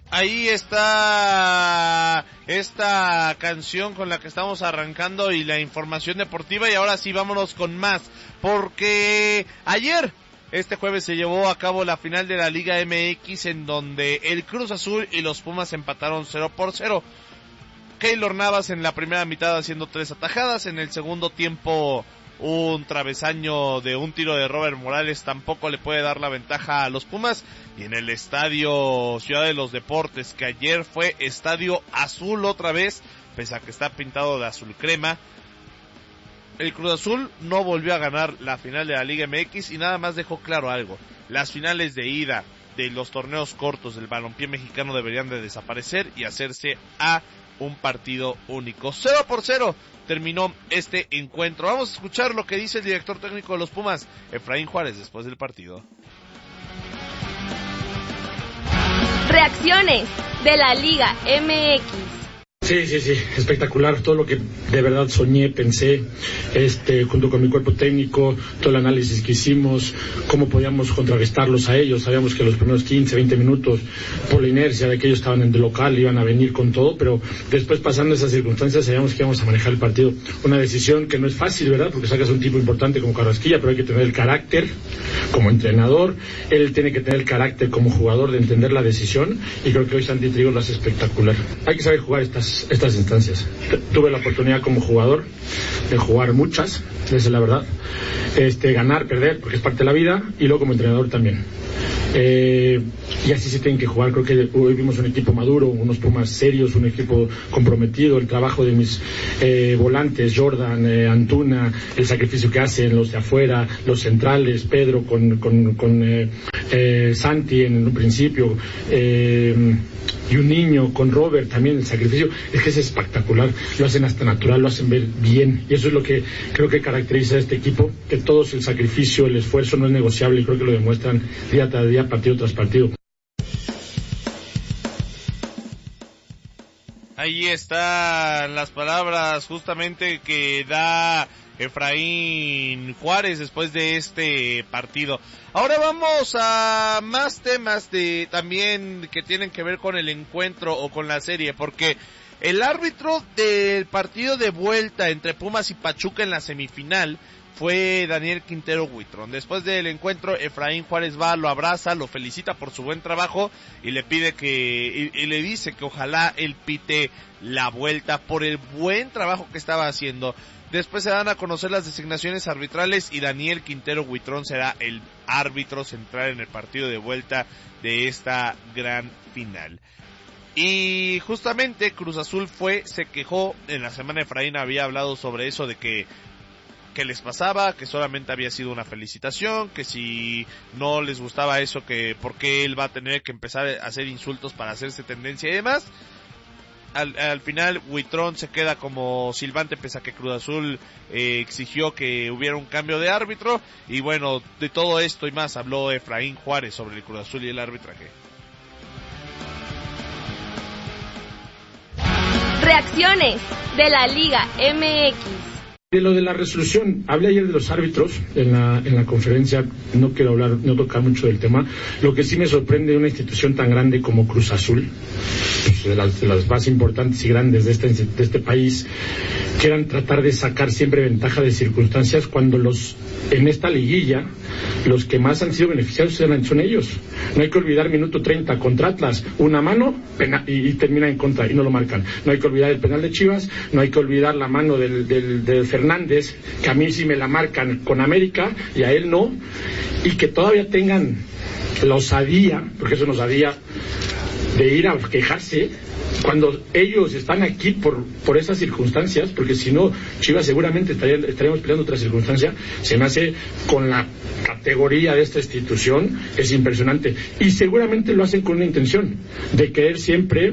Ahí está esta canción con la que estamos arrancando y la información deportiva, y ahora sí vámonos con más, porque ayer, este jueves, se llevó a cabo la final de la Liga MX, en donde el Cruz Azul y los Pumas empataron 0-0. Keylor Navas en la primera mitad haciendo 3 atajadas, en el segundo tiempo un travesaño de un tiro de Robert Morales tampoco le puede dar la ventaja a los Pumas, y en el estadio Ciudad de los Deportes, que ayer fue estadio azul otra vez, pese a que está pintado de azul crema, el Cruz Azul no volvió a ganar la final de la Liga MX y nada más dejó claro algo: las finales de ida de los torneos cortos del balompié mexicano deberían de desaparecer y hacerse a un partido único. 0-0 terminó este encuentro. Vamos a escuchar lo que dice el director técnico de los Pumas, Efraín Juárez, después del partido. Reacciones de la Liga MX. Sí, espectacular, todo lo que de verdad soñé, pensé, junto con mi cuerpo técnico, todo el análisis que hicimos, cómo podíamos contrarrestarlos a ellos. Sabíamos que los primeros 15, 20 minutos, por la inercia de que ellos estaban en el local, iban a venir con todo, pero después, pasando esas circunstancias, sabíamos que íbamos a manejar el partido. Una decisión que no es fácil, ¿verdad?, porque sacas a un tipo importante como Carrasquilla, pero hay que tener el carácter como entrenador, él tiene que tener el carácter como jugador de entender la decisión, y creo que hoy Santi Trigo lo hace espectacular. Hay que saber jugar estas instancias. Tuve la oportunidad como jugador de jugar muchas, esa es la verdad, ganar, perder, porque es parte de la vida, y luego como entrenador también. Y así se tienen que jugar. Creo que hoy vimos un equipo maduro, unos Pumas serios, un equipo comprometido, el trabajo de mis volantes, Jordan, Antuna, el sacrificio que hacen los de afuera, los centrales, Pedro con Santi en un principio, y un niño con Robert también, el sacrificio, es que es espectacular, lo hacen hasta natural, lo hacen ver bien, y eso es lo que creo que caracteriza a este equipo, que todos el sacrificio, el esfuerzo no es negociable, y creo que lo demuestran día tras día, partido tras partido. Ahí están las palabras justamente que da Efraín Juárez después de este partido. Ahora vamos a más temas también que tienen que ver con el encuentro o con la serie, porque el árbitro del partido de vuelta entre Pumas y Pachuca en la semifinal fue Daniel Quintero Huitrón. Después del encuentro, Efraín Juárez va, lo abraza, lo felicita por su buen trabajo y le pide y le dice que ojalá él pite la vuelta por el buen trabajo que estaba haciendo. Después se dan a conocer las designaciones arbitrales y Daniel Quintero Huitrón será el árbitro central en el partido de vuelta de esta gran final. Y justamente Cruz Azul se quejó, en la semana Efraín había hablado sobre eso, de que les pasaba, que solamente había sido una felicitación, que si no les gustaba eso, que por qué él va a tener que empezar a hacer insultos para hacerse tendencia y demás. Al final Huitrón se queda como silbante, pese a que Cruz Azul exigió que hubiera un cambio de árbitro. Y bueno, de todo esto y más habló Efraín Juárez sobre el Cruz Azul y el arbitraje. Reacciones de la Liga MX. De lo de la resolución, hablé ayer de los árbitros en la conferencia, no quiero no tocar mucho del tema. Lo que sí me sorprende de una institución tan grande como Cruz Azul, pues de las más importantes y grandes de este país, quieran tratar de sacar siempre ventaja de circunstancias, cuando en esta liguilla los que más han sido beneficiados son ellos. No hay que olvidar minuto 30 contra Atlas, una mano y termina en contra y no lo marcan. No hay que olvidar el penal de Chivas, no hay que olvidar la mano del Fernández, que a mí sí me la marcan con América y a él no, y que todavía tengan la osadía, porque eso es osadía, de ir a quejarse cuando ellos están aquí por esas circunstancias, porque si no, Chivas seguramente estaríamos peleando otra circunstancia. Se me hace, con la categoría de esta institución, es impresionante, y seguramente lo hacen con una intención de querer siempre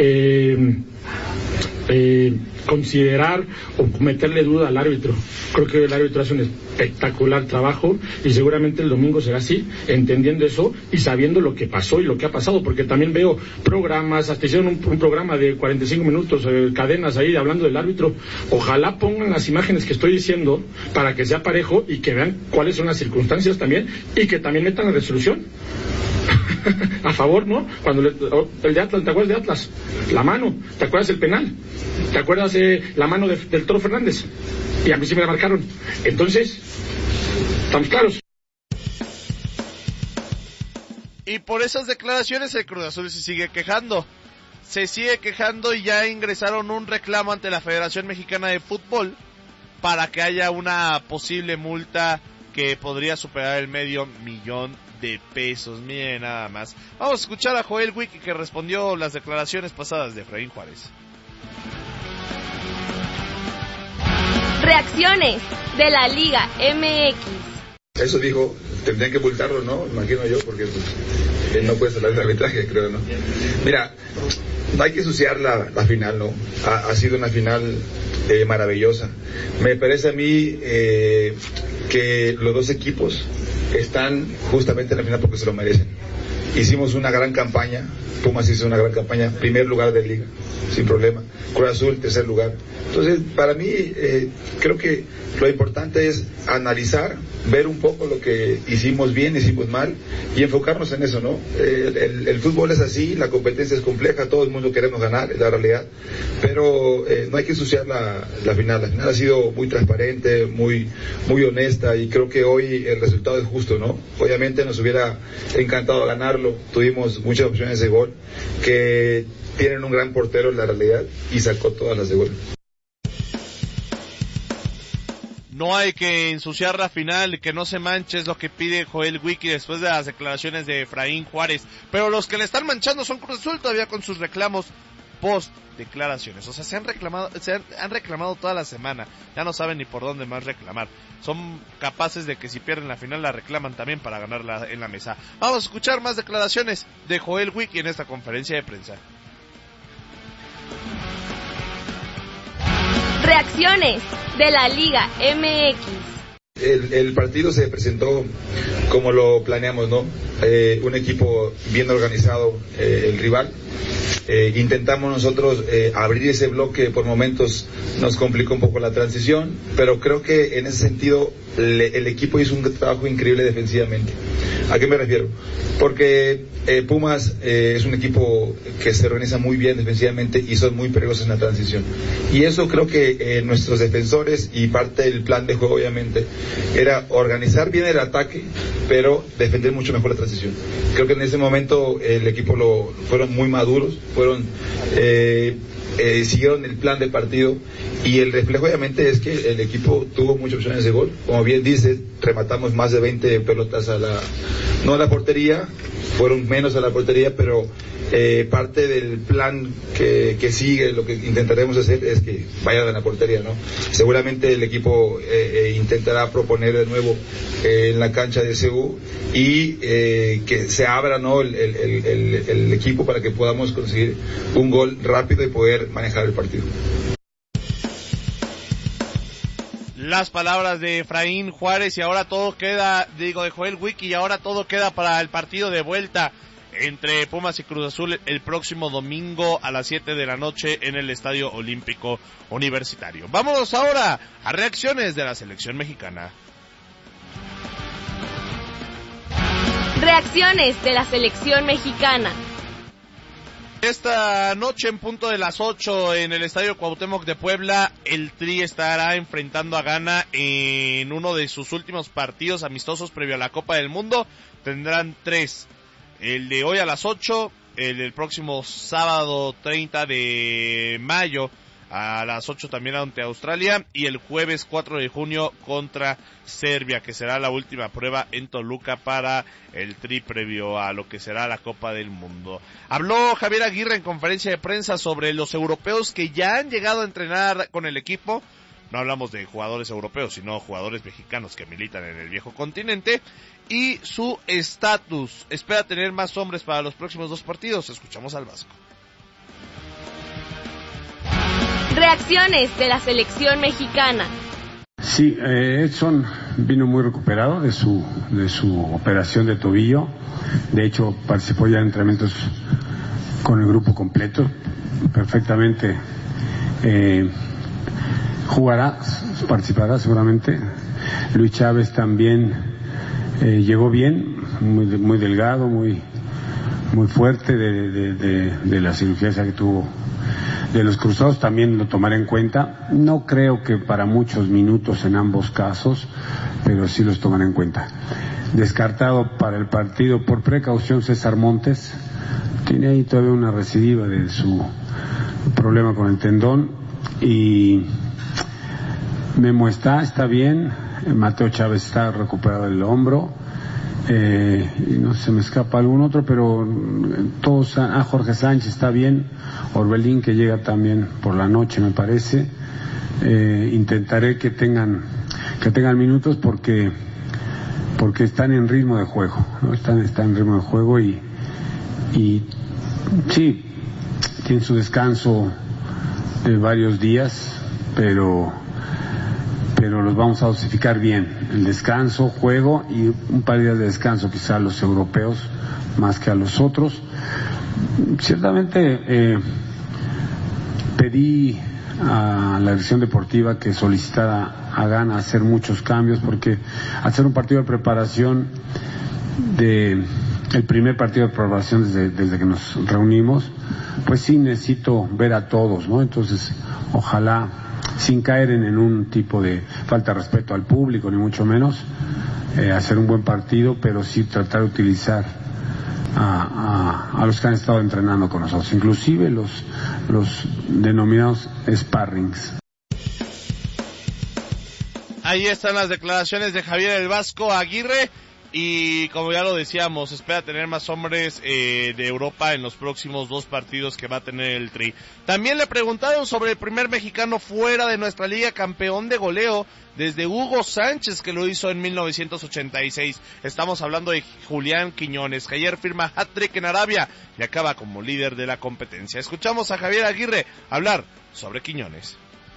considerar o meterle duda al árbitro. Creo que el árbitro hace un espectacular trabajo y seguramente el domingo será así, entendiendo eso y sabiendo lo que pasó y lo que ha pasado, porque también veo programas, hasta hicieron un programa de 45 minutos, cadenas ahí hablando del árbitro. Ojalá pongan las imágenes que estoy diciendo para que sea parejo y que vean cuáles son las circunstancias también, y que también metan la resolución. a favor, ¿no? Cuando el de Atlas, ¿te acuerdas de Atlas? La mano, ¿te acuerdas del penal? ¿Te acuerdas la mano del Toro Fernández? Y a mí sí me la marcaron. Entonces, estamos claros. Y por esas declaraciones el Cruz Azul se sigue quejando. Y ya ingresaron un reclamo ante la Federación Mexicana de Fútbol para que haya una posible multa que podría superar el $500,000 de pesos. Miren nada más. Vamos a escuchar a Joel Wiki, que respondió las declaraciones pasadas de Efraín Juárez. Reacciones de la Liga MX. Eso dijo, tendrían que multarlo, ¿no? Imagino yo, porque él no puede hablar de arbitraje, creo, ¿no? Mira, no hay que ensuciar la final, ¿no? Ha sido una final maravillosa. Me parece a mí que los dos equipos están justamente en la final porque se lo merecen. Hicimos una gran campaña, Pumas hizo una gran campaña, primer lugar de liga, sin problema. Cruz Azul, tercer lugar. Entonces, para mí, creo que lo importante es analizar, ver un poco lo que hicimos bien, hicimos mal, y enfocarnos en eso, ¿no? El fútbol es así, la competencia es compleja, todo el mundo queremos ganar, es la realidad, pero no hay que ensuciar la final. La final ha sido muy transparente, muy honesta, y creo que hoy el resultado es justo, ¿no? Obviamente nos hubiera encantado ganarlo, tuvimos muchas opciones de gol, que tienen un gran portero en la realidad, y sacó todas las de gol. No hay que ensuciar la final, que no se manche, es lo que pide Joel Wiki después de las declaraciones de Efraín Juárez. Pero los que le están manchando son Cruz Azul todavía con sus reclamos post declaraciones. O sea, se han reclamado toda la semana. Ya no saben ni por dónde más reclamar. Son capaces de que si pierden la final la reclaman también para ganarla en la mesa. Vamos a escuchar más declaraciones de Joel Wiki en esta conferencia de prensa. Reacciones de la Liga MX. El partido se presentó como lo planeamos, ¿no? Un equipo bien organizado, el rival. Intentamos nosotros abrir ese bloque, por momentos nos complicó un poco la transición, pero creo que en ese sentido el equipo hizo un trabajo increíble defensivamente. ¿A qué me refiero? Porque Pumas es un equipo que se organiza muy bien defensivamente y son muy peligrosos en la transición. Y eso creo que nuestros defensores, y parte del plan de juego obviamente, era organizar bien el ataque, pero defender mucho mejor la transición. Creo que en ese momento el equipo fueron muy maduros, siguieron el plan de partido, y el reflejo obviamente es que el equipo tuvo muchas opciones de gol. Como bien dices, rematamos más de 20 pelotas no a la portería, fueron menos a la portería, pero parte del plan que sigue, lo que intentaremos hacer es que vayan a la portería, ¿no? Seguramente el equipo intentará proponer de nuevo en la cancha de CU, y que se abra, ¿no? el equipo para que podamos conseguir un gol rápido y poder manejar el partido. Las palabras de Efraín Juárez, y ahora todo queda, de Joel Wiki, y ahora todo queda para el partido de vuelta entre Pumas y Cruz Azul el próximo domingo a las 7 de la noche en el Estadio Olímpico Universitario. Vámonos ahora a reacciones de la selección mexicana. Reacciones de la selección mexicana. Esta noche en punto de las 8 en el Estadio Cuauhtémoc de Puebla, el Tri estará enfrentando a Ghana en uno de sus últimos partidos amistosos previo a la Copa del Mundo. Tendrán 3. El de hoy a las 8, el del próximo sábado 30 de mayo a las 8 también ante Australia, y el jueves 4 de junio contra Serbia, que será la última prueba en Toluca para el Tri previo a lo que será la Copa del Mundo. Habló Javier Aguirre en conferencia de prensa sobre los europeos que ya han llegado a entrenar con el equipo. No hablamos de jugadores europeos, sino jugadores mexicanos que militan en el viejo continente, y su estatus. Espera tener más hombres para los próximos 2 partidos. Escuchamos al Vasco. Reacciones de la selección mexicana. Sí, Edson vino muy recuperado de su operación de tobillo. De hecho, participó ya en entrenamientos con el grupo completo, perfectamente. Jugará, participará seguramente. Luis Chávez también llegó bien, muy delgado, muy muy fuerte de la cirugía esa que tuvo de los cruzados, también lo tomaré en cuenta. No creo que para muchos minutos en ambos casos, pero sí los tomaré en cuenta. Descartado para el partido por precaución César Montes, tiene ahí todavía una recidiva de su problema con el tendón, y Memo está bien, Mateo Chávez está recuperado del hombro, y no se me escapa algún otro, pero todos, Jorge Sánchez está bien, Orbelín que llega también por la noche me parece. Intentaré que tengan minutos porque están en ritmo de juego, ¿no? Están en ritmo de juego y sí, tienen su descanso de varios días, pero los vamos a dosificar bien, el descanso, juego y un par de días de descanso quizá a los europeos más que a los otros. Ciertamente pedí a la dirección deportiva que solicitara a Gana hacer muchos cambios, porque hacer un partido de preparación, el primer partido de preparación desde que nos reunimos, pues sí necesito ver a todos, ¿no? Entonces, ojalá, sin caer en un tipo de falta de respeto al público, ni mucho menos, hacer un buen partido, pero sí tratar de utilizar a los que han estado entrenando con nosotros, inclusive los denominados sparrings. Ahí están las declaraciones de Javier El Vasco Aguirre, y como ya lo decíamos, espera tener más hombres de Europa en los próximos 2 partidos que va a tener el Tri. También le preguntaron sobre el primer mexicano fuera de nuestra liga campeón de goleo desde Hugo Sánchez, que lo hizo en 1986. Estamos hablando de Julián Quiñones, que ayer firma hat-trick en Arabia y acaba como líder de la competencia. Escuchamos a Javier Aguirre hablar sobre Quiñones.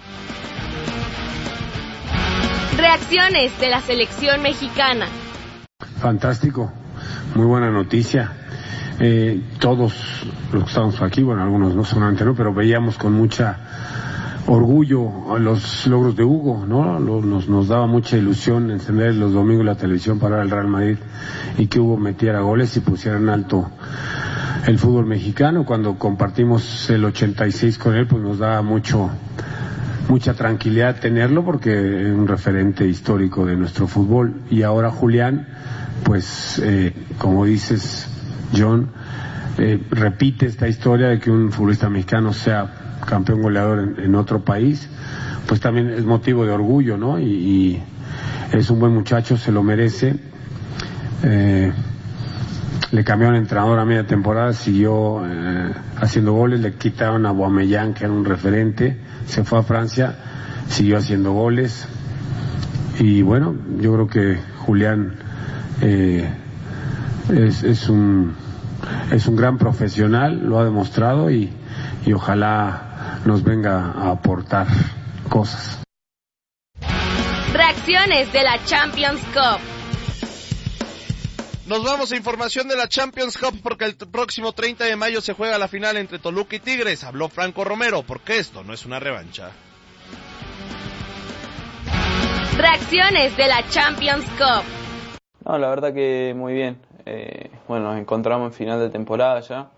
Reacciones de la selección mexicana. Fantástico, muy buena noticia. Todos los que estamos aquí, bueno, algunos no, solamente no, pero veíamos con mucha orgullo los logros de Hugo, ¿no? Nos daba mucha ilusión encender los domingos la televisión para ver al Real Madrid y que Hugo metiera goles y pusiera en alto el fútbol mexicano. Cuando compartimos el 86 con él, pues nos daba mucha tranquilidad tenerlo, porque es un referente histórico de nuestro fútbol. Y ahora Julián, pues como dices, John, repite esta historia de que un futbolista mexicano sea campeón goleador en otro país, pues también es motivo de orgullo, ¿no? Y es un buen muchacho, se lo merece. Le cambiaron el entrenador a media temporada, siguió haciendo goles, le quitaron a Aubameyang, que era un referente, se fue a Francia, siguió haciendo goles, y bueno, yo creo que Julián es un gran profesional, lo ha demostrado, y ojalá nos venga a aportar cosas. Reacciones de la Champions Cup. Nos vamos a información de la Champions Cup, porque el próximo 30 de mayo se juega la final entre Toluca y Tigres. Habló Franco Romero, porque esto no es una revancha. Reacciones de la Champions Cup. No, la verdad que muy bien. Bueno, nos encontramos en final de temporada ya.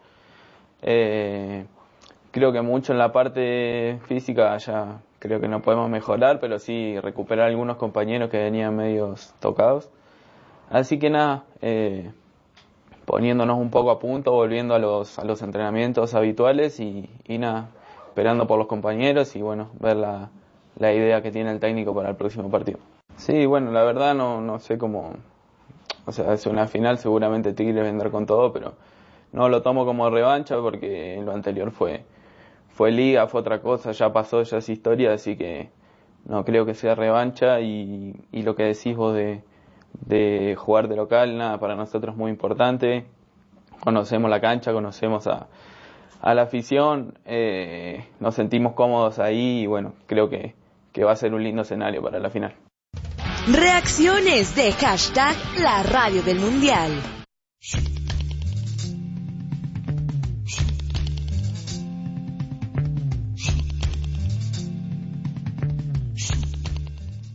Creo que mucho en la parte física ya creo que no podemos mejorar, pero sí recuperar algunos compañeros que venían medios tocados. Así que nada, poniéndonos un poco a punto, volviendo a los entrenamientos habituales y nada, esperando por los compañeros y bueno, ver la idea que tiene el técnico para el próximo partido. Sí, bueno, la verdad no sé cómo, o sea, es una final, seguramente Tigres vendrá con todo, pero no lo tomo como revancha porque en lo anterior fue liga, fue otra cosa, ya pasó, ya es historia, así que no creo que sea revancha y lo que decís vos de jugar de local, nada, para nosotros es muy importante. Conocemos la cancha, conocemos a la afición, nos sentimos cómodos ahí y bueno, creo que va a ser un lindo escenario para la final. Reacciones de hashtag La Radio del Mundial.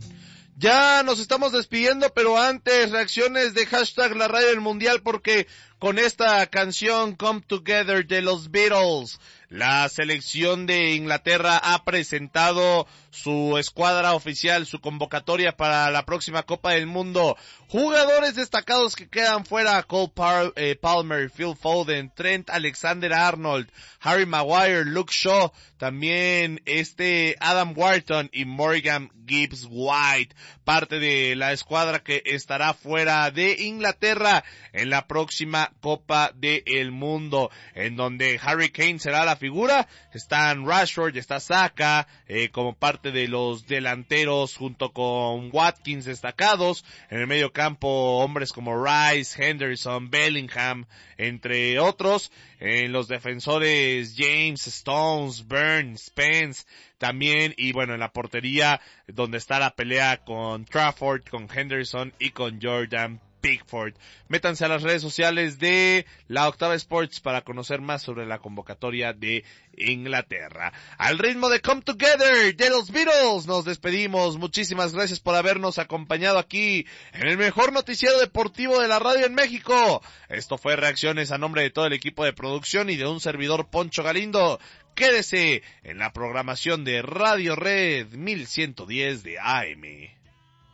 Ya nos estamos despidiendo, pero antes, reacciones de hashtag La Radio del Mundial, porque con esta canción Come Together de los Beatles. La selección de Inglaterra ha presentado su escuadra oficial, su convocatoria para la próxima Copa del Mundo. Jugadores destacados que quedan fuera: Cole Palmer, Phil Foden, Trent Alexander-Arnold, Harry Maguire, Luke Shaw, también Adam Wharton y Morgan Gibbs-White, parte de la escuadra que estará fuera de Inglaterra en la próxima Copa del Mundo, en donde Harry Kane será la figura. Están Rashford, está Saka, como parte de los delanteros junto con Watkins destacados. En el medio campo, hombres como Rice, Henderson, Bellingham, entre otros. En los defensores, James, Stones, Burns, Spence, también, y bueno, en la portería, donde está la pelea con Trafford, con Henderson y con Jordan Pickford. Métanse a las redes sociales de La Octava Sports para conocer más sobre la convocatoria de Inglaterra. Al ritmo de Come Together de los Beatles nos despedimos. Muchísimas gracias por habernos acompañado aquí en el mejor noticiero deportivo de la radio en México. Esto fue Reacciones a nombre de todo el equipo de producción y de un servidor, Poncho Galindo. Quédese en la programación de Radio Red 1110 de AM.